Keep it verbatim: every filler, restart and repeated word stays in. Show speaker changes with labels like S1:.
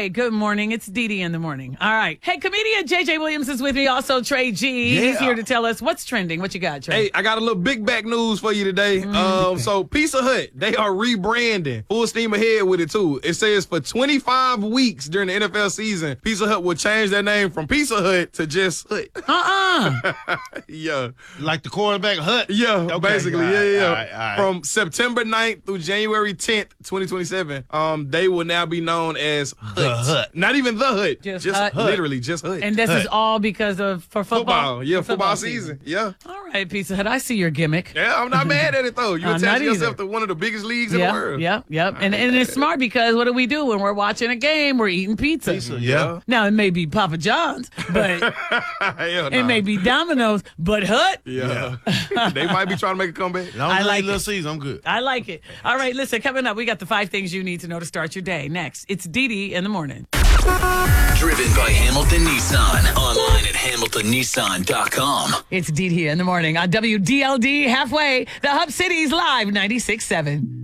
S1: Hey, good morning. It's Dee Dee in the morning. All right. Hey, comedian J J Williams is with me. Also, Trey G.
S2: Yeah.
S1: He's here to tell us what's trending. What you got, Trey?
S2: Hey, I got a little big back news for you today.
S1: Mm.
S2: Um, so Pizza Hut, they are rebranding. Full steam ahead with it, too. It says for twenty-five weeks during the N F L season, Pizza Hut will change their name from Pizza Hut to just Hut.
S1: Uh-uh.
S2: Yeah.
S3: Like the quarterback Hut?
S2: Yeah,
S3: Okay.
S2: basically.
S3: All
S2: yeah,
S3: right,
S2: yeah.
S3: all right, all right.
S2: From September ninth through January tenth, twenty twenty-seven, um, they will now be known as Hut.
S3: The Hut.
S2: Not even the Hut.
S1: Just Hut.
S2: Literally, just Hut.
S1: And this
S3: Hut.
S1: is all because of for football?
S2: football. Yeah,
S1: For
S2: football, season. Yeah.
S1: All right, Pizza Hut. I see your gimmick.
S2: Yeah, I'm not mad at it, though. You
S1: I'm not
S2: attach yourself
S1: either.
S2: to one of the biggest leagues in
S1: Yep,
S2: the world.
S1: yep, yep. And, and it's smart because what do we do when we're watching a game? We're eating pizza.
S3: Pizza, yeah.
S1: Now, it may be Papa John's, but
S2: Hell
S1: it
S2: nah.
S1: may be Domino's, but Hut.
S2: Yeah. they might be trying to make a comeback.
S3: As long
S1: I
S3: as
S1: like
S3: ain't little
S1: it.
S3: season, I'm good.
S1: I like it. All right, listen, coming up, we got the five things you need to know to start your day. Next, it's Dee Dee in the morning.
S4: Driven by Hamilton Nissan. Online at hamilton nissan dot com.
S1: It's Dee Dee in the morning on W D L D halfway, the Hub City's Live ninety-six point seven.